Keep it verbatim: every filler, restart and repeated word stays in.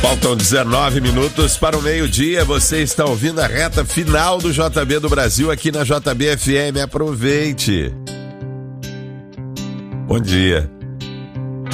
Faltam dezenove minutos para o meio-dia. Você está ouvindo a reta final do J B do Brasil aqui na J B F M. Aproveite. Bom dia.